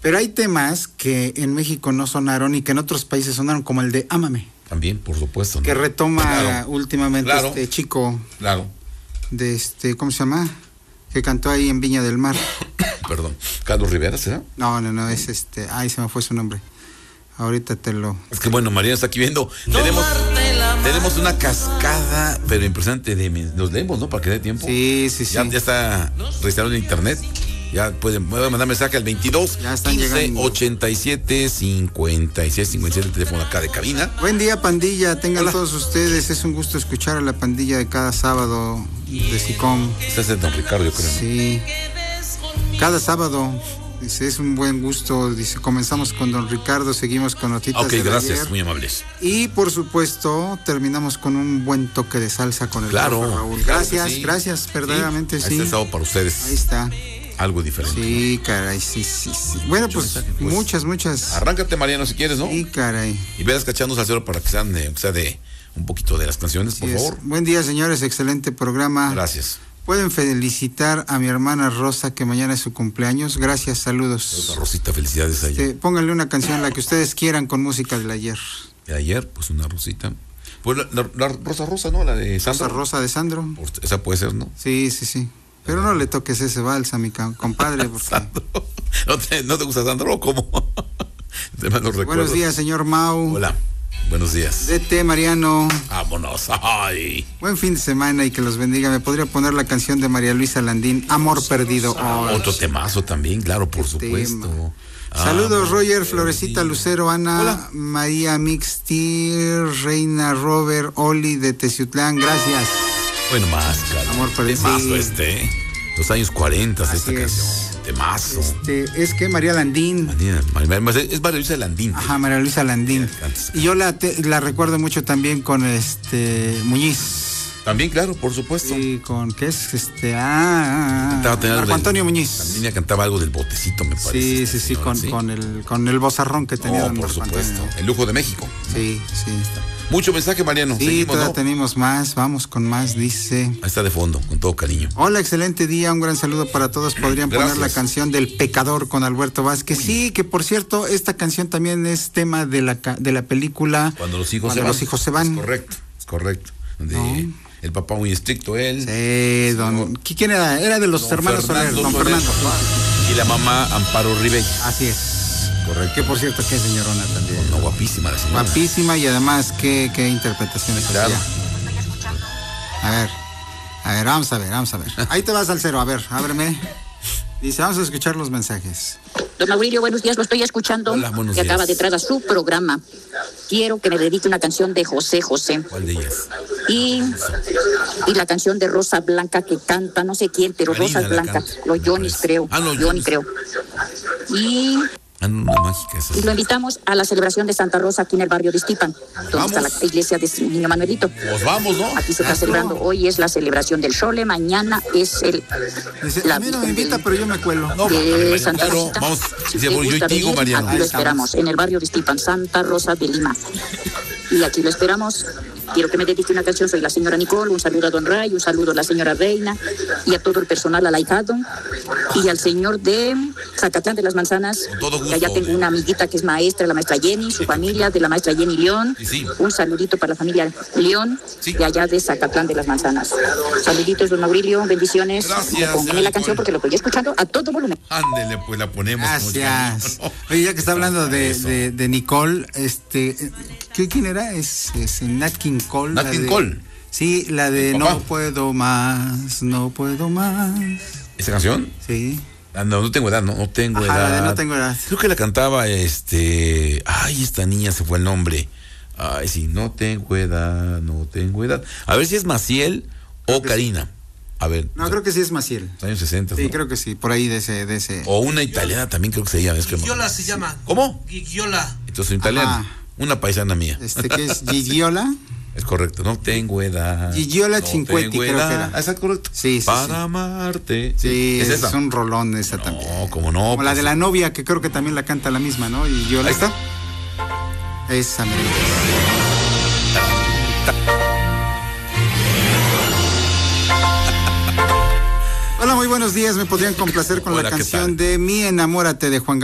Pero hay temas que en México no sonaron y que en otros países sonaron, como el de Ámame. También, por supuesto, ¿no? Que retoma Claro. últimamente Claro. este chico Claro, de ¿cómo se llama? Que cantó ahí en Viña del Mar. perdón. Carlos Rivera, ¿será? No, es ay, se me fue su nombre. Ahorita te lo... Es que bueno, Mariana está aquí viendo. Tenemos una cascada, pero impresionante los leemos, ¿no? Para que dé tiempo. Sí. Ya está registrado en internet. Ya pueden mandar mensaje al 22 Ya están 15 llegando. 87 56 57, el teléfono acá de cabina. Buen día, pandilla. Tengan Hola. todos ustedes. Es un gusto escuchar a la pandilla de cada sábado de SICOM. Este es de Don Ricardo, yo creo. Sí. Cada sábado. Dice, es un buen gusto. Dice, comenzamos con Don Ricardo, seguimos con notitas Ok, del gracias, ayer. muy amables. Y por supuesto, terminamos con un buen toque de salsa con el Claro, profe Raúl. claro que Gracias, sí. gracias, verdaderamente Ahí sí. está sábado para ustedes. Ahí está. Algo diferente. Sí, caray, sí. Bueno, pues muchas. Arráncate, Mariano, si quieres, ¿no? Sí, caray. Y veas cachando al cero para que sean de un poquito de las canciones, por Así es. favor. Buen día, señores, excelente programa. Gracias. Pueden felicitar a mi hermana Rosa, que mañana es su cumpleaños. Gracias, saludos. Rosa Rosita, felicidades a ella. Pónganle una canción, la que ustedes quieran, con música del ayer. De ayer, pues una Rosita. Pues la Rosa, ¿no? La de Sandro. Rosa de Sandro. Esa puede ser, ¿no? Sí. Pero no le toques ese vals a mi compadre, porque... Sandro. ¿No te gusta Sandro o cómo? Te mando recuerdos. Buenos días, señor Mau. Hola, buenos días. DT Mariano. Vámonos. Ay. Buen fin de semana y que los bendiga. ¿Me podría poner la canción de María Luisa Landín, Amor Perdido? Otro temazo también, claro, por supuesto. Saludos, Roger, Florecita, Lucero, Ana, Hola. María Mixti, Reina, Robert, Oli de Teciutlán. Gracias. Bueno, más, cara. Amor Perdido. Temazo Sí. Los años 40 Así esta es. canción. Temazo. Es que María Landín. Es María Luisa Landín. Ajá, María Luisa Landín. Cantas. Y yo la recuerdo mucho también con Muñiz. También, claro, por supuesto. Sí, con ¿qué es? Cantaba también algo Marco Antonio Muñiz. La niña cantaba algo del botecito, me parece. Sí, señora, con el vozarrón que tenía don por Marco supuesto. Antonio. El lujo de México. Sí. Mucho mensaje, Mariano. Sí, Seguimos, todavía ¿no? tenemos más, vamos con más, dice. Ahí está de fondo, con todo cariño. Hola, excelente día, un gran saludo para todos. ¿Podrían poner la Gracias. canción del Pecador con Alberto Vázquez? Sí, que por cierto, esta canción también es tema de la película Cuando los hijos se van. Es correcto. El papá muy estricto, él. Sí, ¿quién era? Era de los hermanos Soler, don Fernando. Y la mamá Amparo Ribey. Así es. Correcto. Que por cierto, qué señorona también. No, guapísima la señora. Guapísima y además qué interpretaciones Claro. hacía. A ver, vamos a ver. Ahí te vas al cero, a ver, ábreme. Dice, vamos a escuchar los mensajes. Don Maurilio, buenos días, lo estoy escuchando. Hola, buenos que días. acaba de entrar a su programa. Quiero que me dedique una canción de José José. ¿Cuál de ellas? Y la canción de Rosa Blanca que canta, no sé quién, pero Karina Rosa la Blanca. canta, Los me Johnny's, parece. creo. Los Johnny, Johnny's. creo. Y Una mágica esa. lo invitamos a la celebración de Santa Rosa aquí en el barrio de Iztipan, donde está la iglesia de Niño Manuelito. Pues vamos, ¿no? Aquí se está celebrando. Hoy es la celebración del Sole, mañana es Dice, a mí no me invita, pero yo me cuelo. No, de Santa claro, Rosita. vamos. Si Dice, te yo gusta digo, venir, Mariano. aquí lo Ahí estamos. esperamos, en el barrio de Iztipan, Santa Rosa de Lima. Y aquí lo esperamos. Quiero que me dedique una canción. Soy la señora Nicole. Un saludo a don Ray, un saludo a la señora Reina y a todo el personal al ahijado y al señor de Zacatlán de las Manzanas. Con todo gusto. Que allá tengo una amiguita que es maestra, la maestra Jenny, su familia, de la maestra Jenny León. Sí. Un saludito para la familia León, Sí. de allá de Zacatlán de las Manzanas. Saluditos, don Maurilio, bendiciones. Gracias, Pónganme la Nicole. canción porque lo estoy escuchando a todo volumen. Ándele, pues la ponemos. Gracias. como Oye, ya que está hablando Eso. de Nicole, ¿quién era? Es Nat King Cole. Nat la King de- Cole. Sí, la de El papá. No puedo más. ¿Esa canción? Sí. No tengo edad, no tengo Ajá, edad. la de No tengo edad. Creo que la cantaba ay, esta niña se fue el nombre. Ay, sí, no tengo edad. A ver si es Maciel o Karina. A ver. No, creo que sí es Maciel. Los años 60. Sí, ¿no? creo que sí, por ahí de ese. O una italiana también creo que se llama. Gigiola se llama. ¿Cómo? Gigiola. Entonces soy italiana. Ajá. Una paisana mía. ¿Qué es? Gigiola. Es correcto, no tengo edad. Gigiola no Cinquetti, tengo creo edad. que era. Ah, está correcto. Sí, sí, Para sí. amarte. Sí, es esa. es un rolón esa también. No, como no. Como la pues, de la novia, que creo que también la canta la misma, ¿no? Y yo Ahí está. Esa, mira. Hola, muy buenos días. ¿Me podrían complacer con Hola, la ¿qué canción tal? de Mi Enamórate de Juan